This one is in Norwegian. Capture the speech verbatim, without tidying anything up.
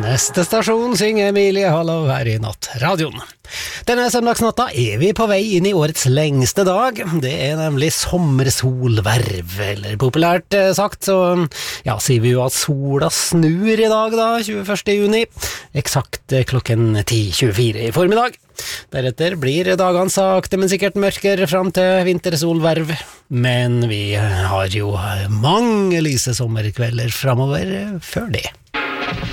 Neste stasjon synger Emilie Hallow her i Nattradioen. Denne søndagsnatta er vi på vei inn i årets lengste dag. Det er nemlig sommersolverv, eller populært sagt, så ja, sier vi jo at sola snur i dag da, tjueførste juni, eksakt klokken ti tjuefire i formiddag. Deretter blir dagene sakte, men sikkert mørkere frem til vintersolverv, men vi har jo mange lyse sommerkvelder fremover før det.